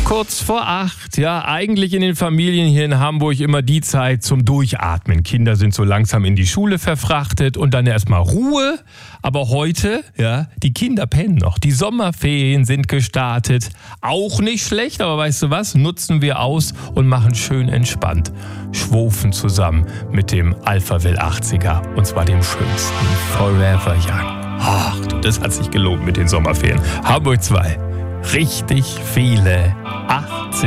Kurz vor 8, ja, eigentlich in den Familien hier in Hamburg immer die Zeit zum Durchatmen. Kinder sind so langsam in die Schule verfrachtet und dann erstmal Ruhe. Aber heute, ja, die Kinder pennen noch. Die Sommerferien sind gestartet. Auch nicht schlecht, aber weißt du was? Nutzen wir aus und machen schön entspannt. Schwofen zusammen mit dem Alphaville 80er. Und zwar dem schönsten. Forever Young. Ach, das hat sich gelohnt mit den Sommerferien. Hamburg 2. Richtig viele 80